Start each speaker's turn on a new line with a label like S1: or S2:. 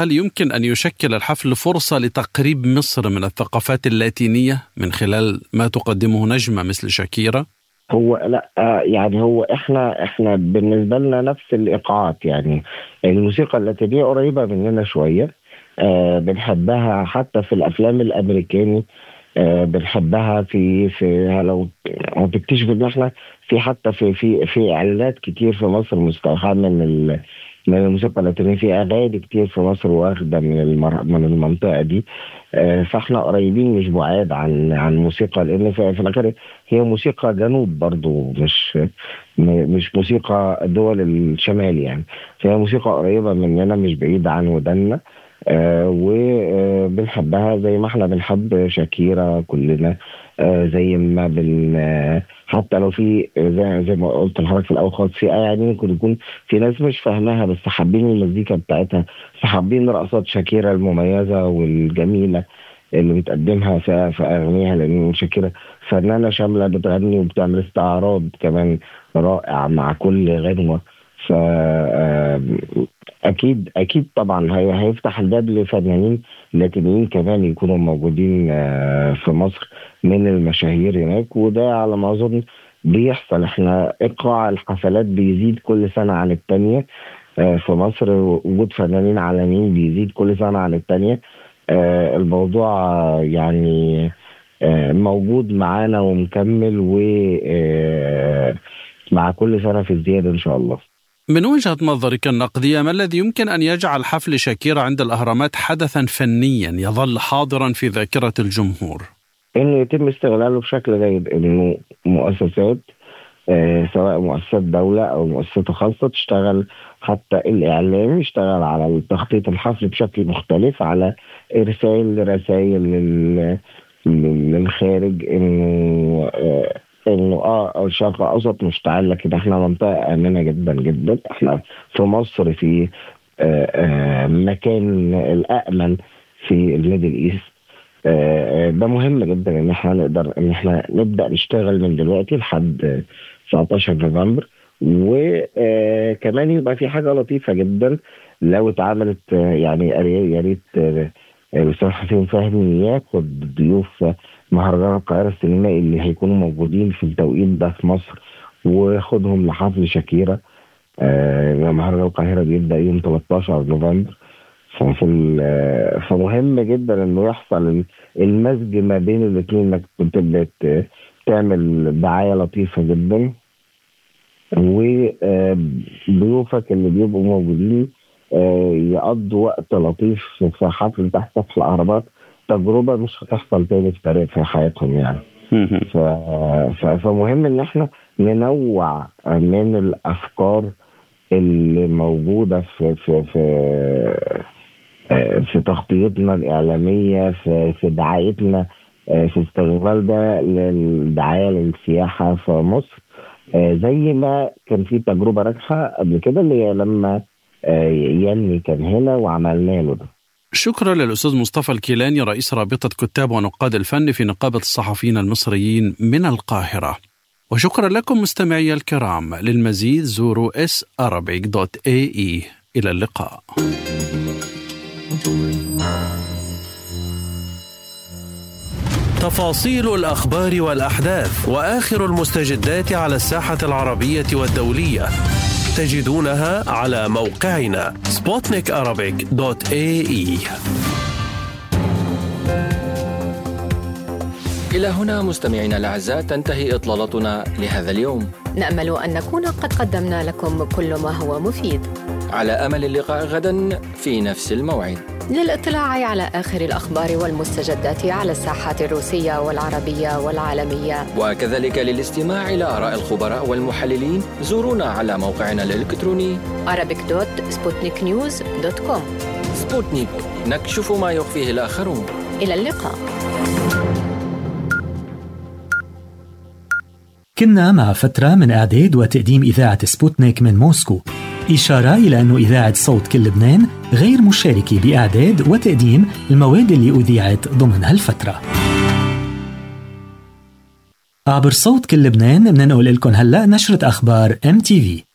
S1: فهل يمكن أن يشكل الحفل فرصة لتقريب مصر من الثقافات اللاتينية من خلال ما تقدمه نجمة مثل شاكيرا؟
S2: هو لا يعني هو احنا بالنسبه لنا نفس الايقاعات. يعني الموسيقى اللاتينيه قريبه مننا شويه. بنحبها حتى في الافلام الامريكاني. بنحبها لو تكتشف ان احنا في حتى في اعلانات كتير في مصر مستوحاه من الموسيقى اللاتينيه. في اغاني كتير في مصر واخده من المنطقه دي. فاحنا قريبين مش بعاد عن موسيقى، لان في الاخر هي موسيقى جنوب برضو، مش موسيقى دول الشمال يعني. فهي موسيقى قريبه مننا مش بعيده عن ودنا. وبنحبها زي ما احنا بنحب شاكيرا كلنا. زي ما حتى لو في زي ما قلت لحضرتك في الاول خالص، في يعني ممكن يكون في ناس مش فاهماها بس حابين المزيكا بتاعتها، فحابين رقصات شاكيرا المميزه والجميله اللي بتقدمها في اغانيها، لان شاكيرا فنانه شامله بتغني وبتعمل استعراض كمان رائع مع كل غنوه. ف اكيد طبعا هيفتح الباب لفنانين لاتينيين كمان يكونوا موجودين في مصر من المشاهير هناك، وده على ما اظن بيحصل. احنا ايقاع الحفلات بيزيد كل سنه عن التانيه في مصر. وجود فنانين عالميين بيزيد كل سنه عن التانيه. الموضوع يعني موجود معانا ومكمل، و مع كل سنه في الزياده ان شاء الله.
S1: من وجهة نظرك النقدية، ما الذي يمكن أن يجعل حفل شاكيرا عند الأهرامات حدثا فنيا يظل حاضرا في ذاكرة الجمهور؟
S2: إنه يتم استغلاله بشكل جيد، إنه مؤسسات سواء مؤسسات دولة أو مؤسسات خاصة تشتغل، حتى الإعلام يشتغل على تخطيط الحفل بشكل مختلف، على إرسال رسائل للخارج انه الشرق الاوسط مشتعل، لكن احنا منطقه امنه جدا جدا. احنا في مصر في مكان الامن في الميدل ايست. ده مهم جدا ان احنا نقدر ان احنا نبدا نشتغل من دلوقتي لحد 19 نوفمبر. وكمان يبقى في حاجه لطيفه جدا لو اتعملت، يعني يا ريت الاستاذ حسين فهمي ياخد ضيوف مهرجان القاهرة السينمائي اللي هيكونوا موجودين في التوقيت ده في مصر، وياخدهم لحفل شاكيرا. مهرجان القاهرة بيبدأ يوم 13 نوفمبر. فمهم جدا انه يحصل المزج ما بين الاثنين، انك تبدأ تعمل دعاية لطيفة جدا، وضيوفك اللي بيبقوا موجودين يقضوا وقت لطيف في حفل تحت سطح الأهرامات. تجربة مش هتحصل تاني في حياتهم يعني. فمهم ان احنا ننوع من الافكار اللي موجودة في تغطيتنا الإعلامية، في دعايتنا، في استغلال ده للدعاية للسياحة في مصر. زي ما كان في تجربة ناجحة قبل كده اللي هي لما يني كان هنا وعملنا له ده.
S1: شكرا للأستاذ مصطفى الكيلاني، رئيس رابطة كتاب ونقاد الفن في نقابة الصحفيين المصريين من القاهرة. وشكرا لكم مستمعي الكرام. للمزيد زوروا sarabic.ae. إلى اللقاء. تفاصيل الأخبار والأحداث وآخر المستجدات على الساحة العربية والدولية تجدونها على موقعنا sputnikarabic.ae.
S3: إلى هنا مستمعينا الأعزاء تنتهي إطلالتنا لهذا اليوم.
S4: نأمل أن نكون قد قدمنا لكم كل ما هو مفيد.
S3: على أمل اللقاء غدا في نفس الموعد.
S4: للاطلاع على آخر الأخبار والمستجدات على الساحات الروسية والعربية والعالمية،
S3: وكذلك للاستماع إلى آراء الخبراء والمحللين، زورونا على موقعنا الإلكتروني
S4: arabic.sputniknews.com.
S3: سبوتنيك، نكشف ما يخفيه الآخرون.
S4: إلى اللقاء.
S5: كنا مع فترة من إعداد وتقديم إذاعة سبوتنيك من موسكو، إشارة إلى أن إذاعة صوت كل لبنان غير مشاركة بإعداد وتقديم المواد اللي أذيعت ضمن هالفترة. عبر صوت كل لبنان بننقل لكم هلأ نشرة أخبار MTV.